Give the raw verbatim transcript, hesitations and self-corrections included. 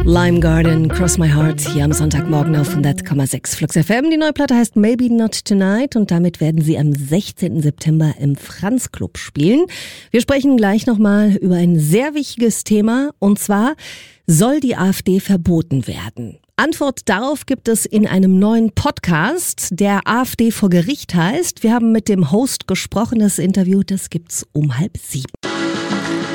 Lime Garden, Cross My Heart, hier am Sonntagmorgen auf hundert Komma sechs Flux F M. Die neue Platte heißt Maybe Not Tonight und damit werden sie am sechzehnten September im Franz Club spielen. Wir sprechen gleich nochmal über ein sehr wichtiges Thema und zwar, soll die AfD verboten werden? Antwort darauf gibt es in einem neuen Podcast, der AfD vor Gericht heißt. Wir haben mit dem Host gesprochen, das Interview, das gibt's um halb sieben.